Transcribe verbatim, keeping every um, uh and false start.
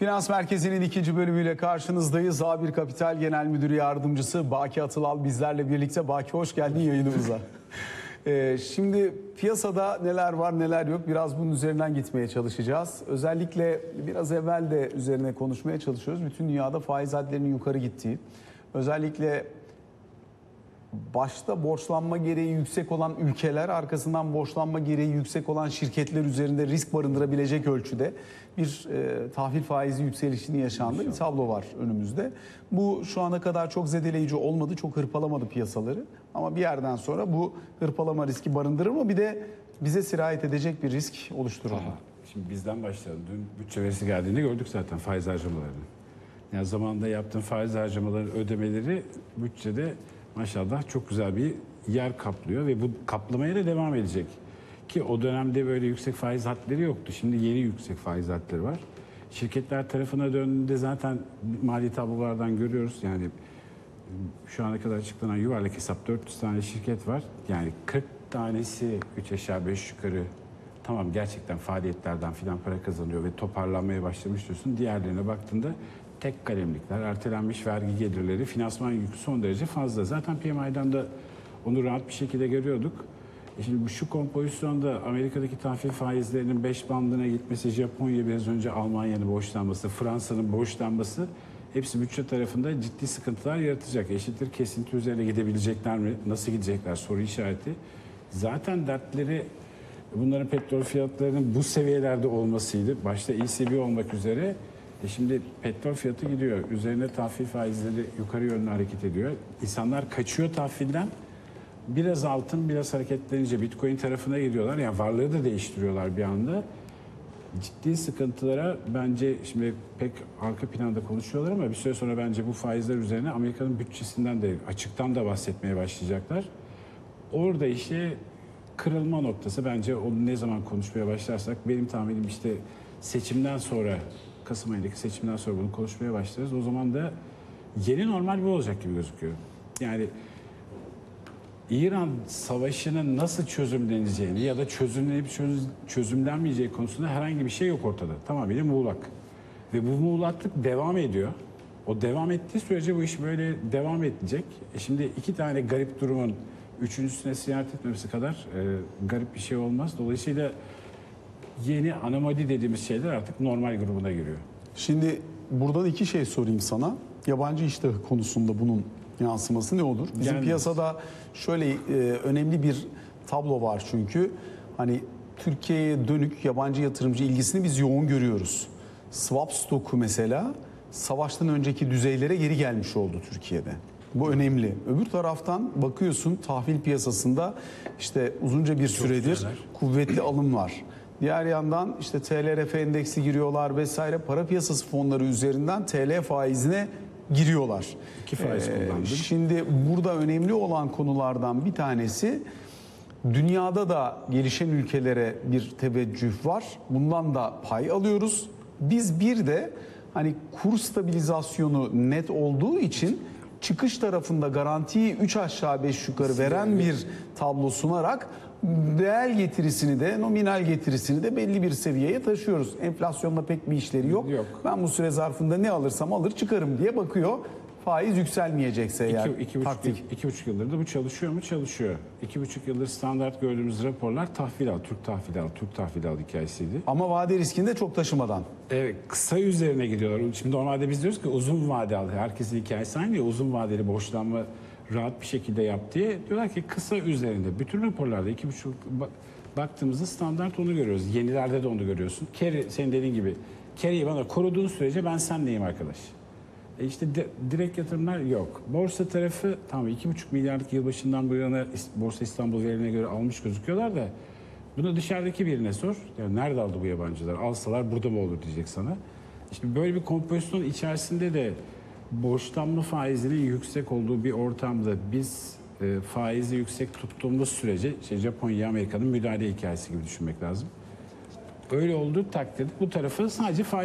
Finans Merkezi'nin ikinci bölümüyle karşınızdayız. A bir Kapital Genel Müdürü Yardımcısı Baki Atılal bizlerle birlikte. Baki hoş geldin yayınımıza. ee, şimdi piyasada neler var neler yok biraz bunun üzerinden gitmeye çalışacağız. Özellikle biraz evvel de üzerine konuşmaya çalışıyoruz. Bütün dünyada faiz hadlerinin yukarı gittiği. Özellikle başta borçlanma gereği yüksek olan ülkeler, arkasından borçlanma gereği yüksek olan şirketler üzerinde risk barındırabilecek ölçüde bir e, tahvil faizi yükselişini yaşandığı bir tablo var önümüzde. Bu şu ana kadar çok zedeleyici olmadı, çok hırpalamadı piyasaları. Ama bir yerden sonra bu hırpalama riski barındırır mı? Bir de bize sirayet edecek bir risk oluşturur mu? Şimdi bizden başlayalım. Dün bütçe verisi geldiğinde gördük zaten faiz harcamalarını. Yani zamanında yaptığın faiz harcamaları ödemeleri bütçede maşallah çok güzel bir yer kaplıyor ve bu kaplamaya da devam edecek. Ki o dönemde böyle yüksek faiz hatları yoktu. Şimdi yeni yüksek faiz hatları var. Şirketler tarafına döndüğünde zaten mali tablolardan görüyoruz. Yani şu ana kadar açıklanan yuvarlak hesap dört yüz tane şirket var. Yani kırk tanesi üç aşağı beş yukarı tamam gerçekten faaliyetlerden filan para kazanıyor ve toparlanmaya başlamış diyorsun. Diğerlerine baktığında tek kalemlikler, ertelenmiş vergi gelirleri, finansman yükü son derece fazla. Zaten P M I'den de onu rahat bir şekilde görüyorduk. E şimdi bu şu kompozisyonda Amerika'daki tahvil faizlerinin beş bandına gitmesi, Japonya biraz önce Almanya'nın borçlanması, Fransa'nın borçlanması hepsi bütçe tarafında ciddi sıkıntılar yaratacak. Eşittir kesinti üzerine gidebilecekler mi? Nasıl gidecekler? Soru işareti. Zaten dertleri bunların petrol fiyatlarının bu seviyelerde olmasıydı. Başta E C B olmak üzere. E şimdi petrol fiyatı gidiyor. Üzerine tahvil faizleri yukarı yönlü hareket ediyor. İnsanlar kaçıyor tahvilden. Biraz altın, biraz hareketlenince Bitcoin tarafına gidiyorlar. Yani varlığı da değiştiriyorlar bir anda. Ciddi sıkıntılara bence şimdi pek arka planda konuşuyorlar ama bir süre sonra bence bu faizler üzerine Amerika'nın bütçesinden de açıktan da bahsetmeye başlayacaklar. Orada işte kırılma noktası bence onu ne zaman konuşmaya başlarsak benim tahminim işte seçimden sonra Kasım ayındaki seçimden sonra bunu konuşmaya başlarız. O zaman da yeni normal bu olacak gibi gözüküyor. Yani İran Savaşı'nın nasıl çözümleneceğini ya da çözümlenip çözümlenmeyeceği konusunda herhangi bir şey yok ortada. Tamamıyla muğlak. Ve bu muğlaklık devam ediyor. O devam ettiği sürece bu iş böyle devam edecek. E şimdi iki tane garip durumun üçüncüsüne siyaret etmemesi kadar e, garip bir şey olmaz. Dolayısıyla yeni anomali dediğimiz şeyler artık normal grubuna giriyor. Şimdi buradan iki şey sorayım sana. Yabancı iştahı konusunda bunun yansıması ne olur? Bizim Yani, piyasada şöyle e, önemli bir tablo var çünkü. Hani Türkiye'ye dönük yabancı yatırımcı ilgisini biz yoğun görüyoruz. Swap stoku mesela savaştan önceki düzeylere geri gelmiş oldu Türkiye'de. Bu önemli. Öbür taraftan bakıyorsun tahvil piyasasında işte uzunca bir süredir güzeller. Kuvvetli alım var. Diğer yandan işte T L R F endeksi giriyorlar vesaire, para piyasası fonları üzerinden T L faizine giriyorlar. İki faiz kullandım. Ee, şimdi burada önemli olan konulardan bir tanesi dünyada da gelişen ülkelere bir teveccüh var. Bundan da pay alıyoruz. Biz bir de hani kur stabilizasyonu net olduğu için çıkış tarafında garantiyi üç aşağı beş yukarı veren bir tablo sunarak reel getirisini de nominal getirisini de belli bir seviyeye taşıyoruz. Enflasyonda pek bir işleri yok. Yok. Ben bu süre zarfında ne alırsam alır çıkarım diye bakıyor. Faiz yükselmeyecekse eğer. İki, iki, buçuk, iki, iki buçuk yıldır da bu çalışıyor mu? Çalışıyor. İki buçuk yıldır standart gördüğümüz raporlar tahvil al, Türk tahvil al, Türk tahvil al hikayesiydi. Ama vade riskini de çok taşımadan. Evet, kısa üzerine gidiyorlar. Şimdi normalde biz diyoruz ki uzun vade al. Herkesin hikayesi aynı ya, uzun vadeli borçlanma rahat bir şekilde yap diye. Diyorlar ki kısa üzerinde. Bütün raporlarda iki buçuk baktığımızda standart onu görüyoruz. Yenilerde de onu görüyorsun. Carry, senin dediğin gibi carry'i bana koruduğun sürece ben senleyim arkadaş. E işte de, direkt yatırımlar yok. Borsa tarafı tamam iki buçuk milyarlık yılbaşından bu yana Borsa İstanbul verilerine göre almış gözüküyorlar da bunu dışarıdaki birine sor. Yani nerede aldı bu yabancılar? Alsalar burada mı olur diyecek sana. İşte böyle bir kompozisyon içerisinde de borçlanma faizinin yüksek olduğu bir ortamda biz e, faizi yüksek tuttuğumuz sürece işte Japonya, Amerika'nın müdahale hikayesi gibi düşünmek lazım. Öyle olduğu takdirde bu tarafı sadece faiz